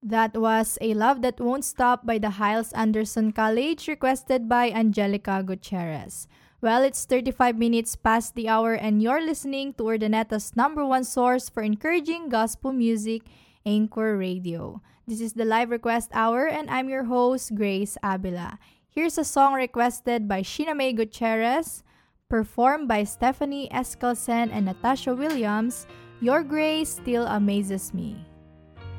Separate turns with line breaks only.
That was A Love That Won't Stop by the Hiles Anderson College, requested by Angelica Gutierrez. Well, it's 35 minutes past the hour, and you're listening to Urdaneta's number one source for encouraging gospel music, Anchor Radio. This is the live request hour, and I'm your host, Grace Abila. Here's a song requested by Sheena May Gutierrez, performed by Stephanie Eskelsen and Natasha Williams. Your Grace Still Amazes Me.